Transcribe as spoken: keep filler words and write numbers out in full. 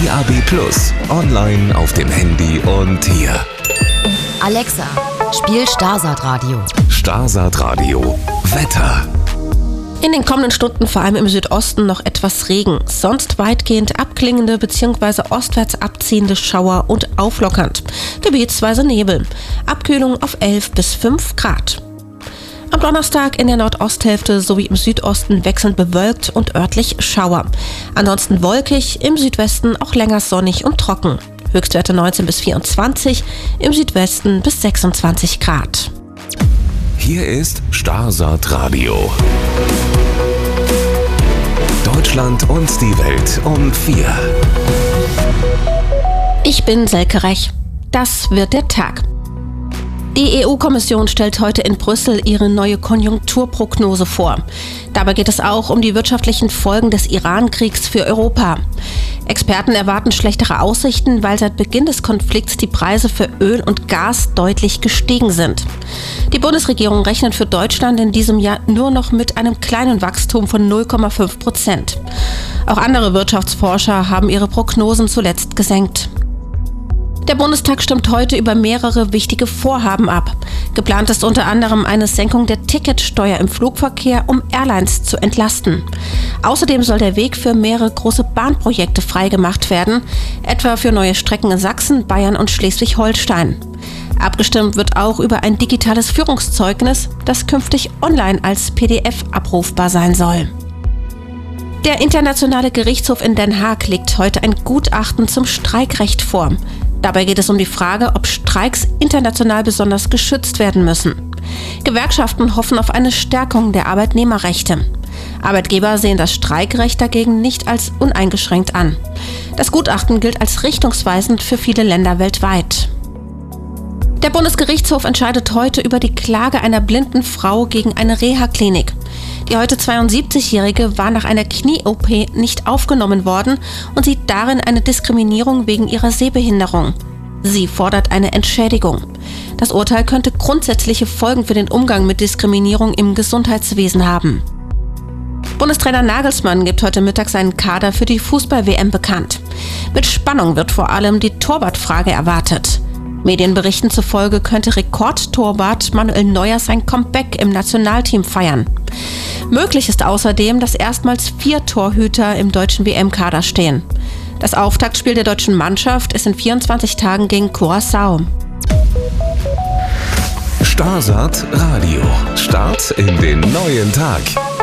D A B plus, online auf dem Handy und hier. Alexa, spiel Starsat Radio. Starsat Radio. Wetter. In den kommenden Stunden vor allem im Südosten noch etwas Regen, sonst weitgehend abklingende bzw. ostwärts abziehende Schauer und auflockernd, gebietsweise Nebel. Abkühlung auf elf bis fünf Grad. Am Donnerstag in der Nordosthälfte sowie im Südosten wechselnd bewölkt und örtlich Schauer. Ansonsten wolkig, im Südwesten auch länger sonnig und trocken. Höchstwerte neunzehn bis vierundzwanzig, im Südwesten bis sechsundzwanzig Grad. Hier ist Starsat Radio. Deutschland und die Welt um vier. Ich bin Selke Rech. Das wird der Tag. Die E U-Kommission stellt heute in Brüssel ihre neue Konjunkturprognose vor. Dabei geht es auch um die wirtschaftlichen Folgen des Iran-Kriegs für Europa. Experten erwarten schlechtere Aussichten, weil seit Beginn des Konflikts die Preise für Öl und Gas deutlich gestiegen sind. Die Bundesregierung rechnet für Deutschland in diesem Jahr nur noch mit einem kleinen Wachstum von null Komma fünf Prozent. Auch andere Wirtschaftsforscher haben ihre Prognosen zuletzt gesenkt. Der Bundestag stimmt heute über mehrere wichtige Vorhaben ab. Geplant ist unter anderem eine Senkung der Ticketsteuer im Flugverkehr, um Airlines zu entlasten. Außerdem soll der Weg für mehrere große Bahnprojekte freigemacht werden, etwa für neue Strecken in Sachsen, Bayern und Schleswig-Holstein. Abgestimmt wird auch über ein digitales Führungszeugnis, das künftig online als P D F abrufbar sein soll. Der Internationale Gerichtshof in Den Haag legt heute ein Gutachten zum Streikrecht vor. Dabei geht es um die Frage, ob Streiks international besonders geschützt werden müssen. Gewerkschaften hoffen auf eine Stärkung der Arbeitnehmerrechte. Arbeitgeber sehen das Streikrecht dagegen nicht als uneingeschränkt an. Das Gutachten gilt als richtungsweisend für viele Länder weltweit. Der Bundesgerichtshof entscheidet heute über die Klage einer blinden Frau gegen eine Reha-Klinik. Die heute zweiundsiebzigjährige war nach einer Knie-O P nicht aufgenommen worden und sieht darin eine Diskriminierung wegen ihrer Sehbehinderung. Sie fordert eine Entschädigung. Das Urteil könnte grundsätzliche Folgen für den Umgang mit Diskriminierung im Gesundheitswesen haben. Bundestrainer Nagelsmann gibt heute Mittag seinen Kader für die Fußball-W M bekannt. Mit Spannung wird vor allem die Torwartfrage erwartet. Medienberichten zufolge könnte Rekordtorwart Manuel Neuer sein Comeback im Nationalteam feiern. Möglich ist außerdem, dass erstmals vier Torhüter im deutschen W M-Kader stehen. Das Auftaktspiel der deutschen Mannschaft ist in vierundzwanzig Tagen gegen Curaçao. Starsat Radio. Start in den neuen Tag.